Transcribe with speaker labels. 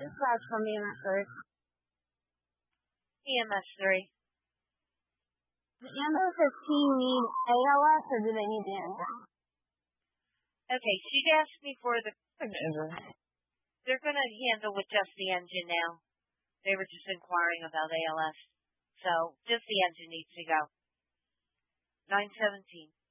Speaker 1: dispatch from EMS 3.
Speaker 2: EMS 3.
Speaker 1: The ambulance team need ALS or do they need the engine?
Speaker 2: Okay, she's asked me for the engine. They're going to handle with just the engine now. They were just inquiring about ALS. So just the engine needs to go. 917.